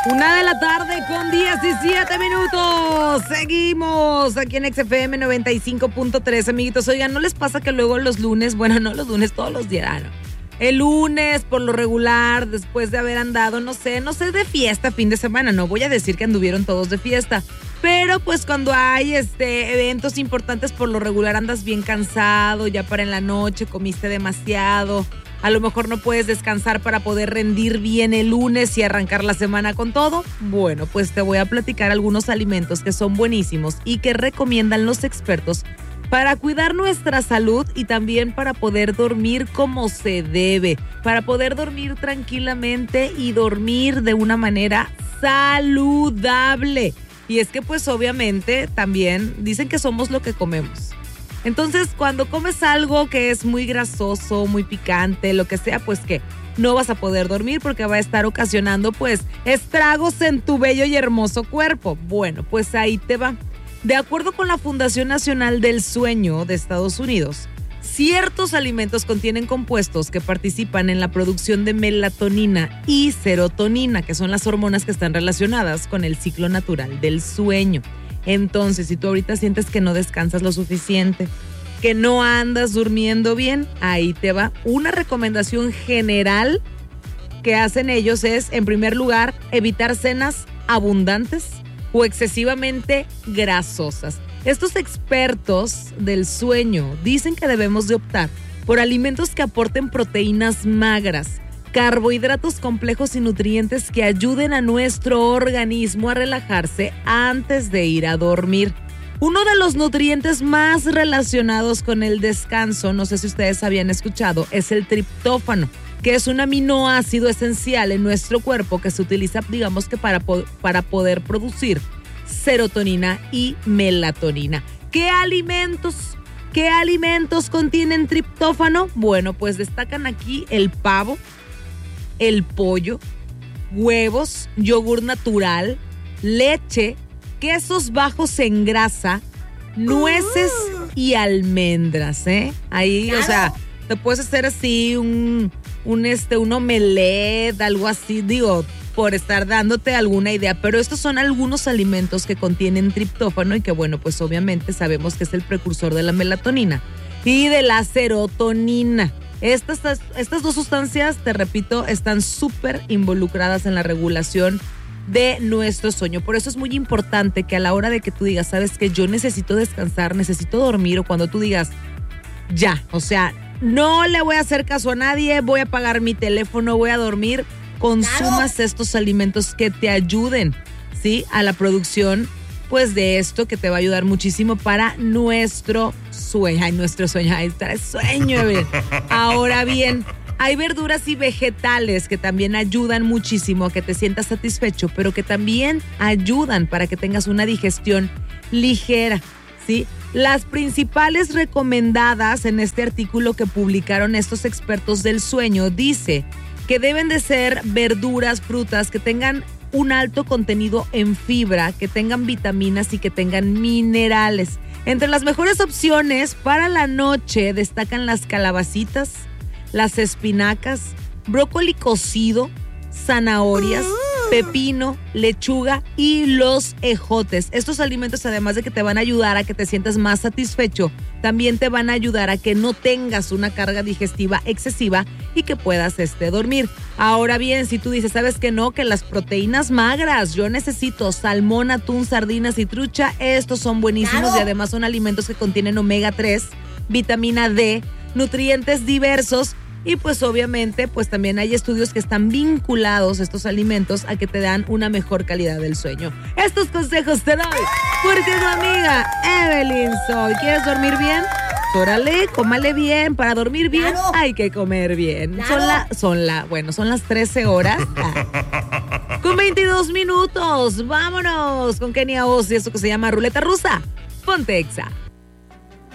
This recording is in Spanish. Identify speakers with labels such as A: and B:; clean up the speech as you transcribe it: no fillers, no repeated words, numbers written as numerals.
A: 1:17 p.m. Seguimos aquí en XFM 95.3, amiguitos. Oigan, ¿no les pasa que luego los lunes, bueno, no los lunes, todos los días, no? El lunes, por lo regular, después de haber andado, no sé de fiesta fin de semana, no voy a decir que anduvieron todos de fiesta, pero pues cuando hay eventos importantes, por lo regular andas bien cansado, ya para en la noche comiste demasiado. A lo mejor no puedes descansar para poder rendir bien el lunes y arrancar la semana con todo. Bueno, pues te voy a platicar algunos alimentos que son buenísimos y que recomiendan los expertos para cuidar nuestra salud y también para poder dormir como se debe, para poder dormir tranquilamente y dormir de una manera saludable. Y es que pues obviamente también dicen que somos lo que comemos. Entonces, cuando comes algo que es muy grasoso, muy picante, lo que sea, pues que no vas a poder dormir porque va a estar ocasionando, pues, estragos en tu bello y hermoso cuerpo. Bueno, pues ahí te va. De acuerdo con la Fundación Nacional del Sueño de Estados Unidos, ciertos alimentos contienen compuestos que participan en la producción de melatonina y serotonina, que son las hormonas que están relacionadas con el ciclo natural del sueño. Entonces, si tú ahorita sientes que no descansas lo suficiente, que no andas durmiendo bien, ahí te va. Una recomendación general que hacen ellos es, en primer lugar, evitar cenas abundantes o excesivamente grasosas. Estos expertos del sueño dicen que debemos de optar por alimentos que aporten proteínas magras, carbohidratos complejos y nutrientes que ayuden a nuestro organismo a relajarse antes de ir a dormir. Uno de los nutrientes más relacionados con el descanso, no sé si ustedes habían escuchado, es el triptófano, que es un aminoácido esencial en nuestro cuerpo que se utiliza, digamos que para poder producir serotonina y melatonina. ¿Qué alimentos contienen triptófano? Bueno, pues destacan aquí el pavo, el pollo, huevos, yogur natural, leche, quesos bajos en grasa, nueces y almendras, Ahí, claro. O sea, te puedes hacer así un omelette, algo así, digo, por estar dándote alguna idea, pero estos son algunos alimentos que contienen triptófano y que, bueno, pues obviamente sabemos que es el precursor de la melatonina y de la serotonina. Estas dos sustancias, te repito, están súper involucradas en la regulación de nuestro sueño. Por eso es muy importante que a la hora de que tú digas, sabes que yo necesito descansar, necesito dormir, o cuando tú digas, ya, o sea, no le voy a hacer caso a nadie, voy a apagar mi teléfono, voy a dormir, consumas estos alimentos que te ayuden, ¿sí? A la producción, pues, de esto que te va a ayudar muchísimo para nuestro sueño. Ay, nuestro sueño, ahí está el sueño. Ahora bien, hay verduras y vegetales que también ayudan muchísimo a que te sientas satisfecho, pero que también ayudan para que tengas una digestión ligera, ¿sí? Las principales recomendadas en este artículo que publicaron estos expertos del sueño dice que deben de ser verduras, frutas que tengan un alto contenido en fibra, que tengan vitaminas y que tengan minerales. Entre las mejores opciones para la noche destacan las calabacitas, las espinacas, brócoli cocido, zanahorias, pepino, lechuga y los ejotes. Estos alimentos, además de que te van a ayudar a que te sientas más satisfecho, también te van a ayudar a que no tengas una carga digestiva excesiva y que puedas dormir. Ahora bien, si tú dices, ¿sabes qué no? Que las proteínas magras, yo necesito salmón, atún, sardinas y trucha, estos son buenísimos, claro. Y además son alimentos que contienen omega 3, vitamina D, nutrientes diversos. Y pues obviamente pues también hay estudios que están vinculados estos alimentos a que te dan una mejor calidad del sueño. Estos consejos te doy porque tu amiga Evelyn soy. ¿Quieres dormir bien? Órale, cómale bien. Para dormir bien, claro, hay que comer bien. Claro. Son las 13 horas. Con 22 minutos. Vámonos con Kenia Oz y esto que se llama Ruleta Rusa. Ponte Exa.